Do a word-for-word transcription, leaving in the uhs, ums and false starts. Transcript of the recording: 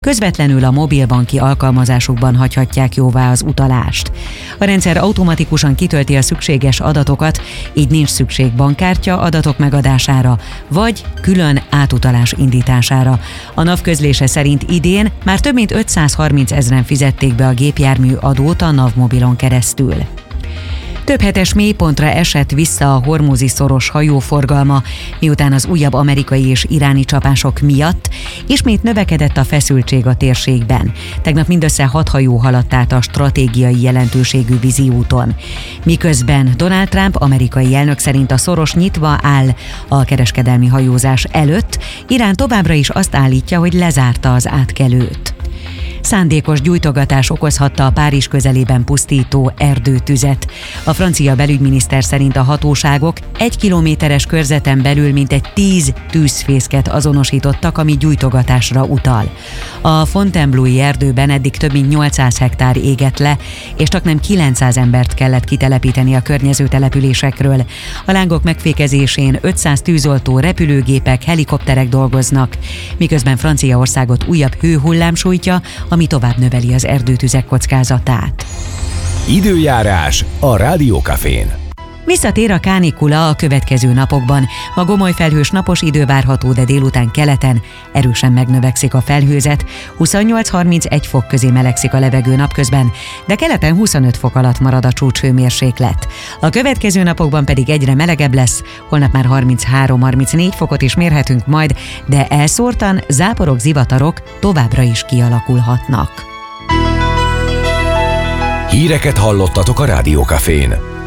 közvetlenül a mobilbanki alkalmazásukban hagyhatják jóvá az utalást. A rendszer automatikusan kitölti a szükséges adatokat, így nincs szükség bankkártya adatok megadására, vagy külön átutalás indítására. A NAV közlése szerint idén már több mint ötszázharminc ezren fizették be a gépjármű adót a NAV mobilon keresztül. Több hetes mélypontra esett vissza a hormuzi szoros hajóforgalma, miután az újabb amerikai és iráni csapások miatt ismét növekedett a feszültség a térségben. Tegnap mindössze hat hajó haladt át a stratégiai jelentőségű vízi úton. Miközben Donald Trump amerikai elnök szerint a szoros nyitva áll a kereskedelmi hajózás előtt, Irán továbbra is azt állítja, hogy lezárta az átkelőt. Szándékos gyújtogatás okozhatta a Párizs közelében pusztító erdőtüzet. A francia belügyminiszter szerint a hatóságok egy kilométeres körzeten belül mintegy tíz tűzfészket azonosítottak, ami gyújtogatásra utal. A Fontainebleau-i erdőben eddig több mint nyolcszáz hektár égett le, és csaknem kilencszáz embert kellett kitelepíteni a környező településekről. A lángok megfékezésén ötszáz tűzoltó, repülőgépek, helikopterek dolgoznak, miközben Franciaországot újabb hőhullám sújtja, ami tovább növeli az erdőtüzek kockázatát. Időjárás a Rádiókafén. Visszatér a kánikula a következő napokban. Ma gomoly felhős napos idő várható, de délután keleten erősen megnövekszik a felhőzet. huszonnyolc-harmincegy fok közé melegszik a levegő napközben, de keleten huszonöt fok alatt marad a csúcshőmérséklet. A következő napokban pedig egyre melegebb lesz, holnap már harminchárom-harmincnégy fokot is mérhetünk majd, de elszórtan záporok, zivatarok továbbra is kialakulhatnak. Híreket hallottatok a Rádiókafén.